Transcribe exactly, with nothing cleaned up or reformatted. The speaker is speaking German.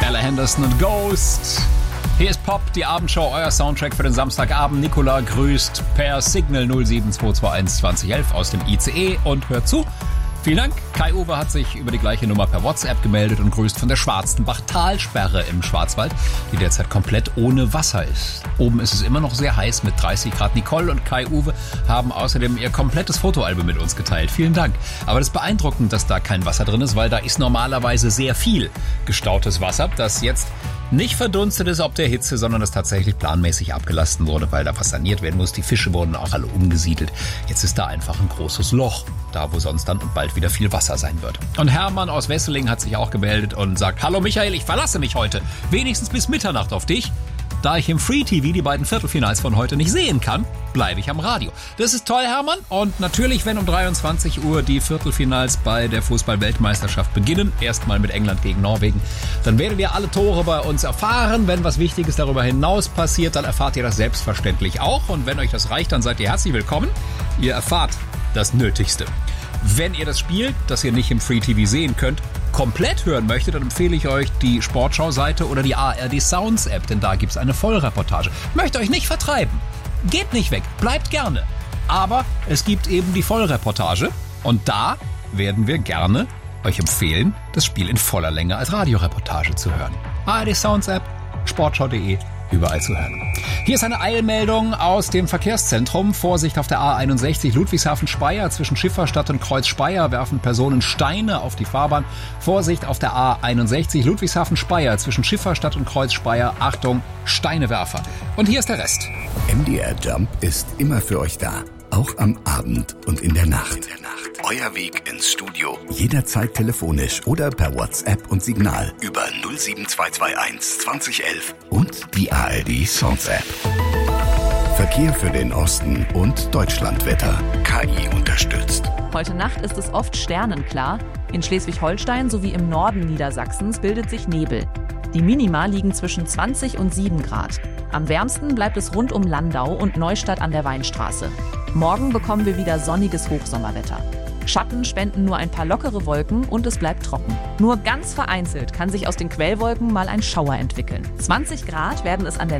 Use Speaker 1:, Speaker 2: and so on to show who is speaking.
Speaker 1: Ella Henderson und Ghost. Hier ist Pop, die Abendshow, euer Soundtrack für den Samstagabend. Nicola grüßt per Signal null sieben zwei zwei eins zwanzig elf aus dem I C E und hört zu. Vielen Dank. Kai-Uwe hat sich über die gleiche Nummer per WhatsApp gemeldet und grüßt von der Schwarzenbach-Talsperre im Schwarzwald, die derzeit komplett ohne Wasser ist. Oben ist es immer noch sehr heiß mit dreißig Grad. Nicole und Kai-Uwe haben außerdem ihr komplettes Fotoalbum mit uns geteilt. Vielen Dank. Aber das ist beeindruckend, dass da kein Wasser drin ist, weil da ist normalerweise sehr viel gestautes Wasser, das jetzt nicht verdunstet ist ob der Hitze, sondern das tatsächlich planmäßig abgelassen wurde, weil da was saniert werden muss. Die Fische wurden auch alle umgesiedelt. Jetzt ist da einfach ein großes Loch, da wo sonst dann bald wieder viel Wasser sein wird. Und Hermann aus Wesseling hat sich auch gemeldet und sagt: Hallo Michael, ich verlasse mich heute wenigstens bis Mitternacht auf dich. Da ich im Free-T V die beiden Viertelfinals von heute nicht sehen kann, bleibe ich am Radio. Das ist toll, Hermann. Und natürlich, wenn um dreiundzwanzig Uhr die Viertelfinals bei der Fußball-Weltmeisterschaft beginnen, erstmal mit England gegen Norwegen, dann werden wir alle Tore bei uns erfahren. Wenn was Wichtiges darüber hinaus passiert, dann erfahrt ihr das selbstverständlich auch. Und wenn euch das reicht, dann seid ihr herzlich willkommen. Ihr erfahrt das Nötigste. Wenn ihr das Spiel, das ihr nicht im Free-T V sehen könnt, komplett hören möchtet, dann empfehle ich euch die Sportschau-Seite oder die A R D Sounds-App, denn da gibt's eine Vollreportage. Möchte euch nicht vertreiben. Geht nicht weg, bleibt gerne. Aber es gibt eben die Vollreportage und da werden wir gerne euch empfehlen, das Spiel in voller Länge als Radioreportage zu hören. A R D Sounds-App, sportschau punkt de, überall zu hören. Hier ist eine Eilmeldung aus dem Verkehrszentrum. Vorsicht auf der A einundsechzig Ludwigshafen-Speyer. Zwischen Schifferstadt und Kreuz-Speyer werfen Personen Steine auf die Fahrbahn. Vorsicht auf der A einundsechzig Ludwigshafen-Speyer. Zwischen Schifferstadt und Kreuz-Speyer. Achtung, Steinewerfer. Und hier ist der Rest.
Speaker 2: M D R Jump ist immer für euch da. Auch am Abend und in der Nacht. In der Nacht. Euer Weg ins Studio. Jederzeit telefonisch oder per WhatsApp und Signal über null sieben zwei zwei eins zwanzig elf und die A R D Sounds App. Verkehr für den Osten und Deutschlandwetter. K I unterstützt.
Speaker 3: Heute Nacht ist es oft sternenklar. In Schleswig-Holstein sowie im Norden Niedersachsens bildet sich Nebel. Die Minima liegen zwischen zwanzig und sieben Grad. Am wärmsten bleibt es rund um Landau und Neustadt an der Weinstraße. Morgen bekommen wir wieder sonniges Hochsommerwetter. Schatten spenden nur ein paar lockere Wolken und es bleibt trocken. Nur ganz vereinzelt kann sich aus den Quellwolken mal ein Schauer entwickeln. zwanzig Grad werden es an der